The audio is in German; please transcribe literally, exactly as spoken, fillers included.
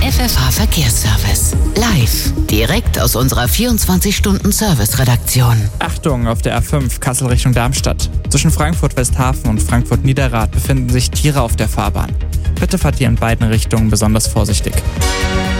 F F H Verkehrsservice. Live, direkt aus unserer vierundzwanzig-Stunden-Service-Redaktion. Achtung auf der A fünf Kassel Richtung Darmstadt. Zwischen Frankfurt-Westhafen und Frankfurt-Niederrad befinden sich Tiere auf der Fahrbahn. Bitte fahrt ihr in beiden Richtungen besonders vorsichtig.